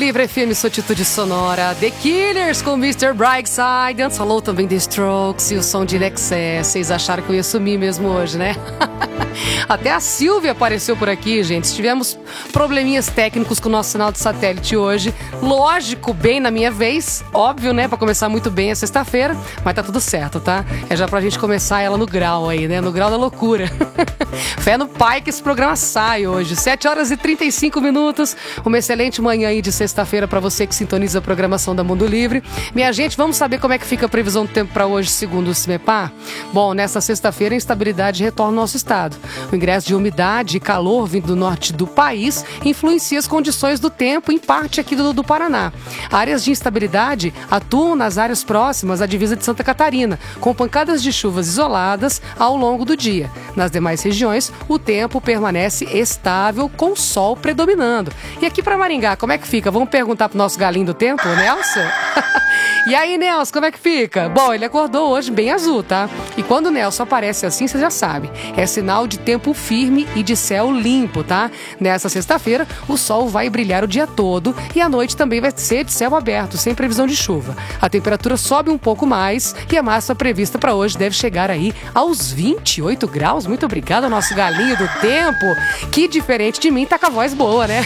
Livre FM, sua atitude sonora. The Killers com Mr. Brightside. Antes falou também The Strokes e o som de In Excess. Vocês acharam que eu ia sumir mesmo hoje, né? Até a Silvia apareceu por aqui, gente. Tivemos probleminhas técnicos com o nosso sinal de satélite hoje. Lógico, bem na minha vez. Óbvio, né? Pra começar muito bem a sexta-feira. Mas tá tudo certo, tá? É já pra gente começar ela no grau aí, né? No grau da loucura. Fé no pai que esse programa sai hoje. 7h35. Uma excelente manhã aí de sexta-feira pra você que sintoniza a programação da Mundo Livre. Minha gente, vamos saber como é que fica a previsão do tempo pra hoje, segundo o CIMEPAR? Bom, nesta sexta-feira a instabilidade retorna ao nosso estado. O ingresso de umidade e calor vindo do norte do país influencia as condições do tempo, em parte aqui do Paraná. Áreas de instabilidade atuam nas áreas próximas à divisa de Santa Catarina, com pancadas de chuvas isoladas ao longo do dia. Nas demais regiões, o tempo permanece estável, com sol predominando. E aqui para Maringá, como é que fica? Vamos perguntar pro nosso galinho do tempo, o Nelson? E aí, Nelson, como é que fica? Bom, ele acordou hoje bem azul, tá? E quando o Nelson aparece assim, você já sabe. É sinal de tempo firme e de céu limpo, tá? Nessa sexta-feira, o sol vai brilhar o dia todo e a noite também vai ser de céu aberto, sem previsão de chuva. A temperatura sobe um pouco mais e a máxima prevista para hoje deve chegar aí aos 28 graus. Muito obrigado ao nosso galinho do tempo, que diferente de mim, tá com a voz boa, né?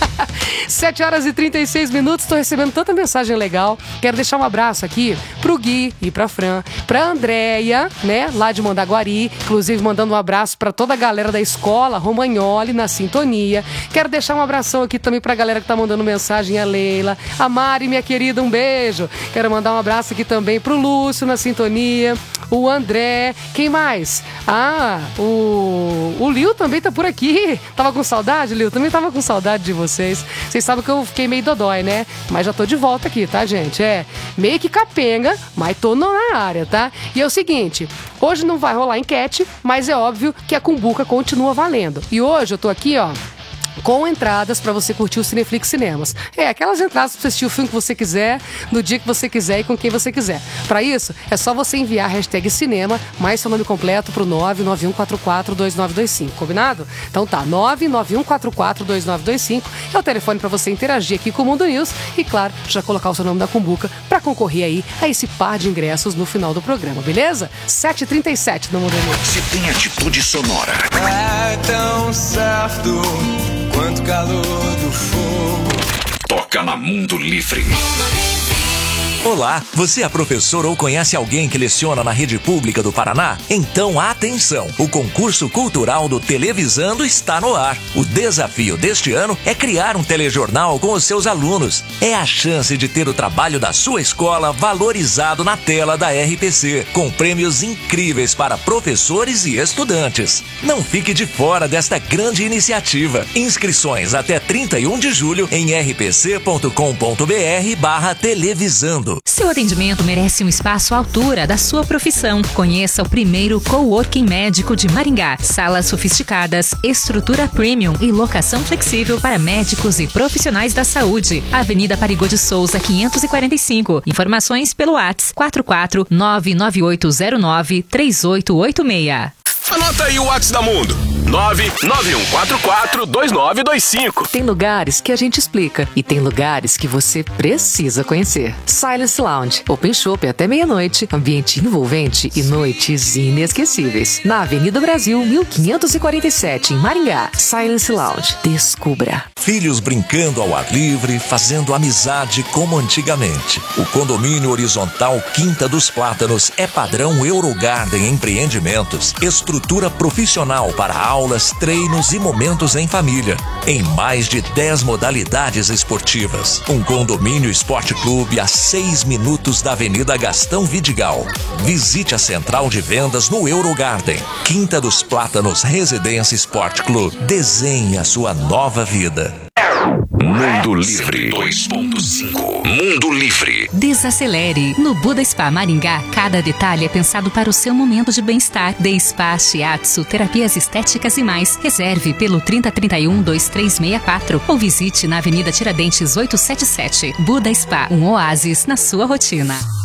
7h36, tô recebendo tanta mensagem legal. Quero deixar um abraço aqui pro Gui e pra Fran, pra Andréia, né, lá de Mandaguari, inclusive mandando um abraço pra toda a galera da escola Romagnoli na sintonia. Quero deixar um abração aqui também pra galera que tá mandando mensagem, a Leila, a Mari, minha querida, um beijo. Quero mandar um abraço aqui também pro Lúcio na sintonia, o André, quem mais? O Lil também tá por aqui. Tava com saudade, Lil? Também tava com saudade de vocês. Vocês sabem que eu fiquei meio dodói, né? Mas já tô de volta aqui, tá, gente? Meio que capenga, mas tô na área, tá? E é o seguinte, hoje não vai rolar enquete, mas é óbvio que a cumbuca continua valendo. E hoje eu tô aqui, ó, com entradas pra você curtir o Cineflix Cinemas. Aquelas entradas pra você assistir o filme que você quiser, no dia que você quiser e com quem você quiser. Pra isso, é só você enviar a hashtag cinema, mais seu nome completo pro 991442925, combinado? Então tá, 991442925 é o telefone pra você interagir aqui com o Mundo News e, claro, já colocar o seu nome da cumbuca pra concorrer aí a esse par de ingressos no final do programa, beleza? 7h37 no Mundo News. Se tem atitude sonora. É tão certo quanto calor do fogo. Toca na Mundo Livre. Olá, você é professor ou conhece alguém que leciona na rede pública do Paraná? Então atenção, o concurso cultural do Televisando está no ar. O desafio deste ano é criar um telejornal com os seus alunos. É a chance de ter o trabalho da sua escola valorizado na tela da RPC, com prêmios incríveis para professores e estudantes. Não fique de fora desta grande iniciativa. Inscrições até 31 de julho em rpc.com.br/televisando. Seu atendimento merece um espaço à altura da sua profissão. Conheça o primeiro coworking médico de Maringá. Salas sofisticadas, estrutura premium e locação flexível para médicos e profissionais da saúde. Avenida Parigô de Souza, 545. Informações pelo WhatsApp 44998093886. Anota aí o WhatsApp da Mundo. 991442925. Tem lugares que a gente explica e tem lugares que você precisa conhecer. Silence Lounge, Open Shop até meia-noite, ambiente envolvente e noites inesquecíveis. Na Avenida Brasil, 1547, em Maringá. Silence Lounge, descubra. Filhos brincando ao ar livre, fazendo amizade como antigamente. O condomínio horizontal Quinta dos Plátanos é padrão Eurogarden Empreendimentos. Estrutura profissional para aulas, treinos e momentos em família. Em mais de 10 modalidades esportivas. Um condomínio esporte clube a 6 minutos da Avenida Gastão Vidigal. Visite a central de vendas no Eurogarden. Quinta dos Plátanos Residência Sport Club. Desenhe a sua nova vida. Mundo Livre 2.5. Mundo Livre. Desacelere. No Buda Spa Maringá, cada detalhe é pensado para o seu momento de bem-estar. De Spa, Shiatsu, terapias estéticas e mais. Reserve pelo 3031-2364 ou visite na Avenida Tiradentes 877. Buda Spa, um oásis na sua rotina.